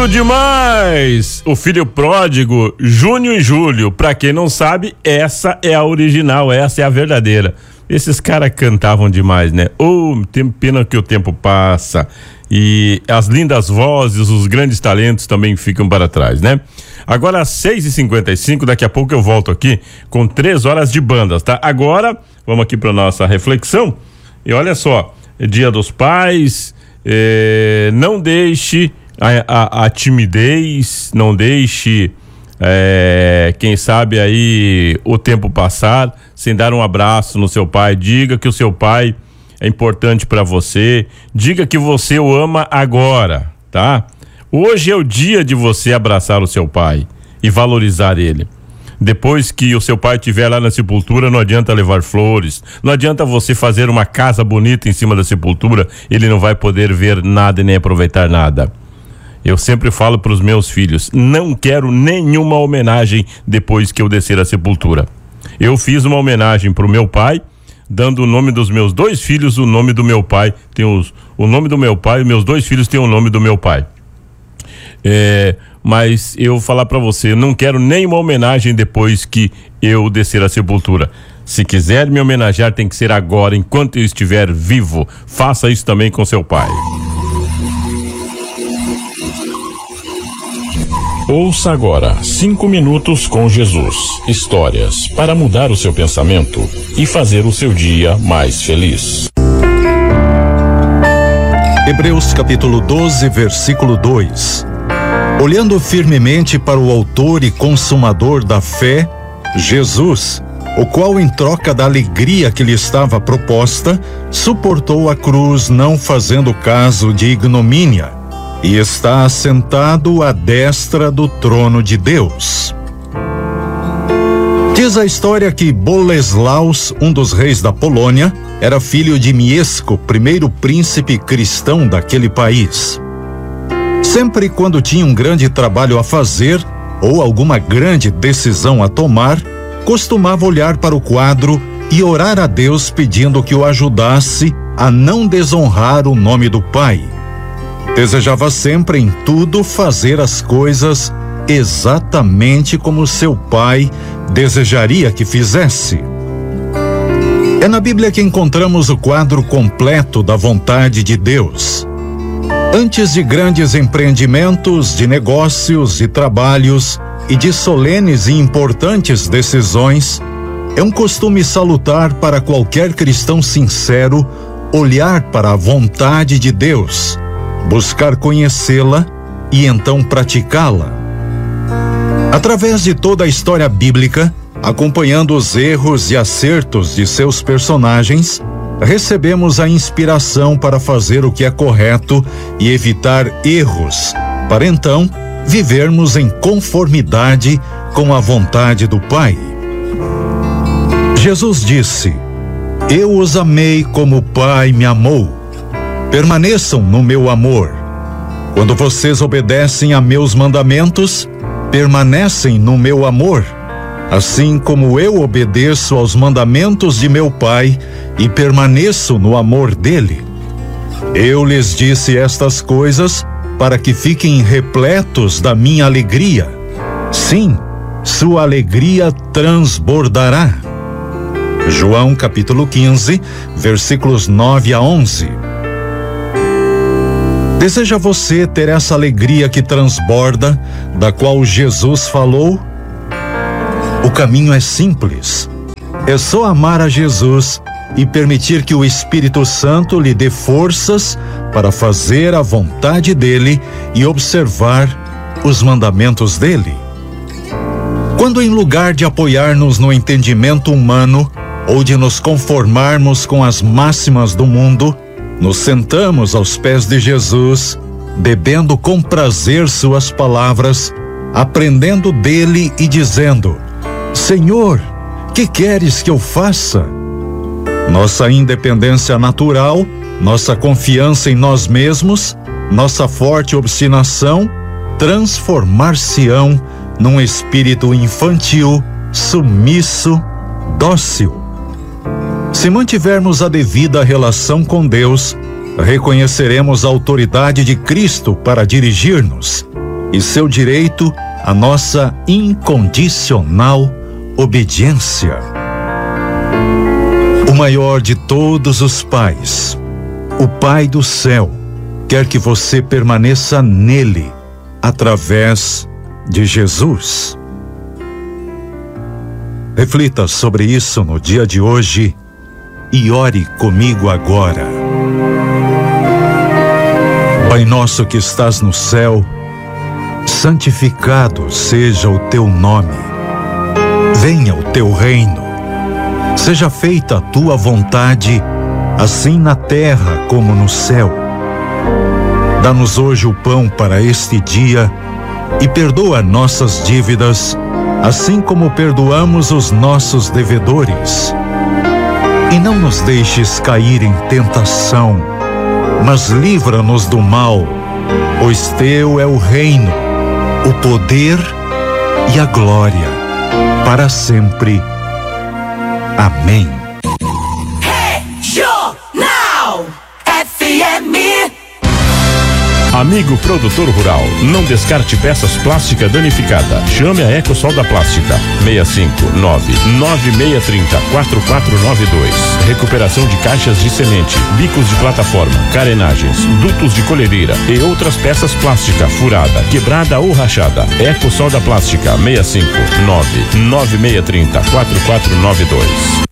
Lindo demais! O filho pródigo, Júnior e Júlio. Pra quem não sabe, essa é a original, essa é a verdadeira. Esses caras cantavam demais, né? Pena que o tempo passa e as lindas vozes, os grandes talentos também ficam para trás, né? Agora às 6h55, daqui a pouco eu volto aqui com 3 horas de bandas, tá? Agora, vamos aqui para nossa reflexão. E olha só, Dia dos Pais, não deixe a timidez, não deixe, quem sabe aí o tempo passar sem dar um abraço no seu pai. Diga que o seu pai é importante para você, diga que você o ama agora, tá? Hoje é o dia de você abraçar o seu pai e valorizar ele. Depois que o seu pai estiver lá na sepultura, não adianta levar flores, não adianta você fazer uma casa bonita em cima da sepultura, ele não vai poder ver nada e nem aproveitar nada. Eu sempre falo para os meus filhos, não quero nenhuma homenagem depois que eu descer a sepultura. Eu fiz uma homenagem para o meu pai, dando o nome dos meus 2 filhos, o nome do meu pai, o nome do meu pai, meus 2 filhos têm o nome do meu pai. Mas eu vou falar pra você, eu não quero nenhuma homenagem depois que eu descer a sepultura. Se quiser me homenagear, tem que ser agora, enquanto eu estiver vivo. Faça isso também com seu pai. Ouça agora 5 minutos com Jesus. Histórias para mudar o seu pensamento e fazer o seu dia mais feliz. Hebreus capítulo 12, versículo 2. Olhando firmemente para o autor e consumador da fé, Jesus, o qual em troca da alegria que lhe estava proposta, suportou a cruz, não fazendo caso de ignomínia, e está assentado à destra do trono de Deus. Diz a história que Boleslaus, um dos reis da Polônia, era filho de Miesco, primeiro príncipe cristão daquele país. Sempre quando tinha um grande trabalho a fazer ou alguma grande decisão a tomar, costumava olhar para o quadro e orar a Deus pedindo que o ajudasse a não desonrar o nome do Pai. Desejava sempre em tudo fazer as coisas exatamente como seu pai desejaria que fizesse. É na Bíblia que encontramos o quadro completo da vontade de Deus. Antes de grandes empreendimentos, de negócios e trabalhos e de solenes e importantes decisões, é um costume salutar para qualquer cristão sincero olhar para a vontade de Deus, buscar conhecê-la e então praticá-la. Através de toda a história bíblica, acompanhando os erros e acertos de seus personagens, recebemos a inspiração para fazer o que é correto e evitar erros, para então vivermos em conformidade com a vontade do Pai. Jesus disse: Eu os amei como o Pai me amou. Permaneçam no meu amor. Quando vocês obedecem a meus mandamentos, permanecem no meu amor, assim como eu obedeço aos mandamentos de meu Pai e permaneço no amor dele. Eu lhes disse estas coisas para que fiquem repletos da minha alegria. Sim, sua alegria transbordará. João capítulo 15, versículos 9 a 11. Deseja você ter essa alegria que transborda, da qual Jesus falou? O caminho é simples. É só amar a Jesus e permitir que o Espírito Santo lhe dê forças para fazer a vontade dele e observar os mandamentos dele. Quando, em lugar de apoiar-nos no entendimento humano ou de nos conformarmos com as máximas do mundo, nos sentamos aos pés de Jesus, bebendo com prazer suas palavras, aprendendo dele e dizendo: Senhor, que queres que eu faça? Nossa independência natural, nossa confiança em nós mesmos, nossa forte obstinação, transformar-se-ão num espírito infantil, submisso, dócil. Se mantivermos a devida relação com Deus, reconheceremos a autoridade de Cristo para dirigir-nos, e seu direito à nossa incondicional obediência. O maior de todos os pais, o Pai do céu, quer que você permaneça nele através de Jesus. Reflita sobre isso no dia de hoje e ore comigo agora. Pai nosso que estás no céu, santificado seja o teu nome. Venha o teu reino. Seja feita a tua vontade, assim na terra como no céu. Dá-nos hoje o pão para este dia e perdoa nossas dívidas, assim como perdoamos os nossos devedores. E não nos deixes cair em tentação, mas livra-nos do mal, pois teu é o reino, o poder e a glória, para sempre. Amém. Regional FM. Amigo produtor rural, não descarte peças plásticas danificadas. Chame a Ecosol da Plástica. 659-9630-4492. Recuperação de caixas de semente, bicos de plataforma, carenagens, dutos de colhedeira e outras peças plásticas furada, quebrada ou rachada. Ecosol da Plástica. 659-9630-4492.